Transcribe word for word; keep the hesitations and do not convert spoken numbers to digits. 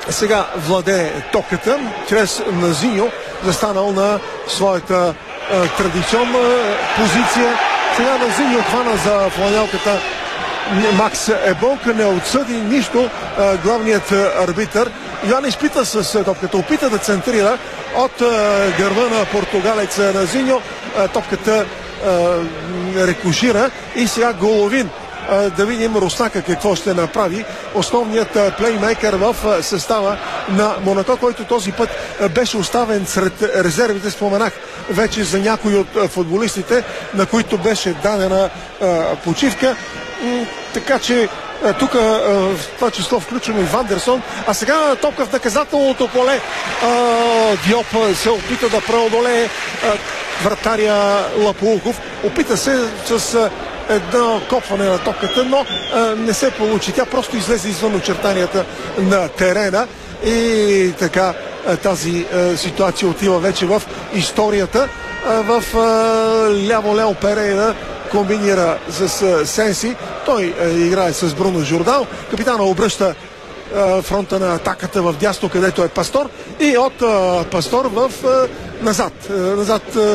сега владее топката чрез Назиньо, застанал на своята а, традиционна позиция. Сега Назиньо хвана за фланелката Макс Ебонка, не отсъди нищо а, главният арбитър. Йоан изпита с топката, опита да центрира от а, гърба на португалец Назиньо. А, топката а, рекушира и сега Головин. Да видим Руснака какво ще направи. Основният плеймейкър в състава на Монако, който този път беше оставен сред резервите. Споменах вече за някои от футболистите, на които беше дадена почивка. Така че тук в това число включваме и Вандерсон. А сега топка в наказателното поле. Диоп се опита да преодолее вратаря Лапулков. Опита се с едно копване на топката, но а, не се получи. Тя просто излезе извън очертанията на терена и така а, тази а, ситуация отива вече в историята. А, в ляво Лео Перейра комбинира с а, Сенси. Той а, играе с Бруно Жордал. Капитана обръща а, фронта на атаката в дясно, където е Пастор, и от а, Пастор в а, назад. А, назад а,